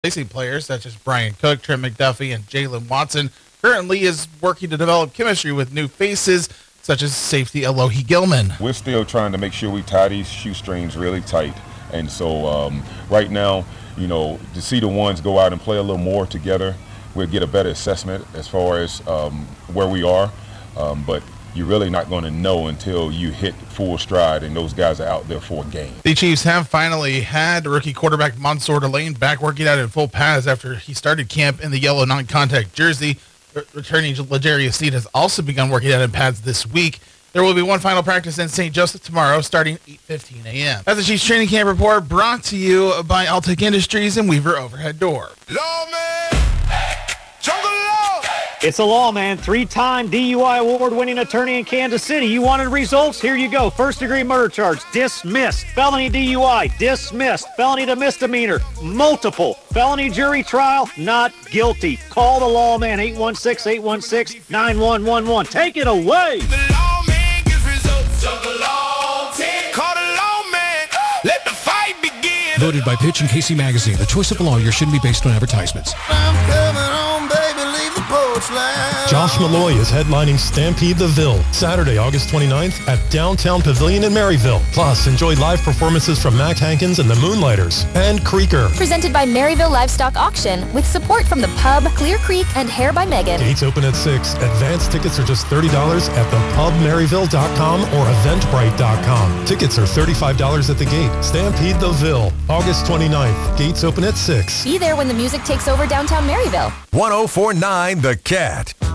replacing players such as Brian Cook, Trent McDuffie, and Jalen Watson, currently is working to develop chemistry with new faces such as safety Alohi Gilman. We're still trying to make sure we tie these shoestrings really tight. And so right now, to see the ones go out and play a little more together, we'll get a better assessment as far as where we are. But you're really not going to know until you hit full stride and those guys are out there for a game. The Chiefs have finally had rookie quarterback Mansour Delane back working out in full pads after he started camp in the yellow non-contact jersey. Returning L'Jarius Sneed has also begun working out in pads this week. There will be one final practice in St. Joseph tomorrow starting 8:15 a.m. That's the Chiefs training camp report brought to you by Altec Industries and Weaver Overhead Door. It's a Lawman, 3-time DUI award-winning attorney in Kansas City. You wanted results? Here you go. First-degree murder charge, dismissed. Felony DUI, dismissed. Felony to misdemeanor, multiple. Felony jury trial, not guilty. Call the Lawman, 816-816-9111. Take it away. The Lawman gets results of the law. Call the Lawman. Let the fight begin. Voted by Pitch and Casey Magazine. The choice of a lawyer shouldn't be based on advertisements. I'm coming home, baby. Leave the porch loud. Josh Malloy is headlining Stampede the Ville, Saturday, August 29th at Downtown Pavilion in Maryville. Plus, enjoy live performances from Mac Hankins and the Moonlighters and Creeker. Presented by Maryville Livestock Auction with support from the Pub, Clear Creek, and Hair by Megan. Gates open at 6. Advance tickets are just $30 at thepubmaryville.com or eventbrite.com. Tickets are $35 at the gate. Stampede the Ville, August 29th. Gates open at 6. Be there when the music takes over downtown Maryville. 104.9 The Cat.